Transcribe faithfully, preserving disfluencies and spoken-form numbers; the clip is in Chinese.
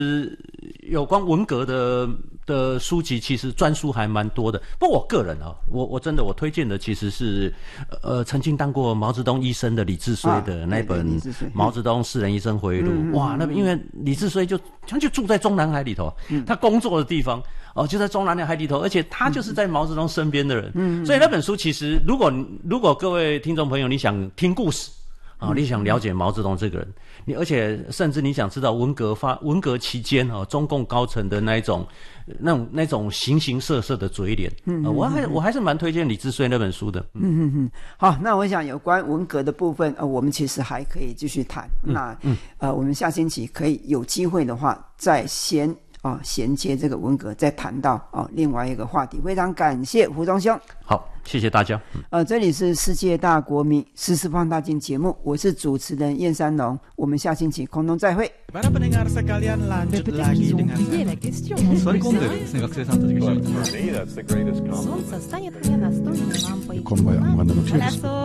有关文革的的书籍，其实专书还蛮多的。不过我个人啊，我我真的我推荐的其实是呃曾经当过毛泽东医生的李志绥的那本《毛泽东私人医生回忆录》。嗯、哇，那因为李志绥就他就住在中南海里头，嗯、他工作的地方哦就在中南海里头，而且他就是在毛泽东身边的人。嗯，所以那本书其实，如果如果各位听众朋友你想听故事。啊、哦，你想了解毛泽东这个人，你而且甚至你想知道文革发文革期间哦，中共高层的那一种那种那种形形色色的嘴脸，嗯、呃，我还我还是蛮推荐李志绥那本书的。 嗯嗯嗯，好，那我想有关文革的部分，呃，我们其实还可以继续谈。嗯、那嗯呃，我们下星期可以有机会的话，再先啊、呃、衔接这个文革，再谈到啊、呃、另外一个话题。非常感谢胡忠兄。 好。谢谢大家。 呃，这里是世界大国民时事放大镜节目，我是主持人燕山龙，我们下星期空中再会。Para pendengar sekalian, lanjut lagi dengan Sorry, kok enggak? Saya nggak kesana tadi. For me, that's the greatest compliment.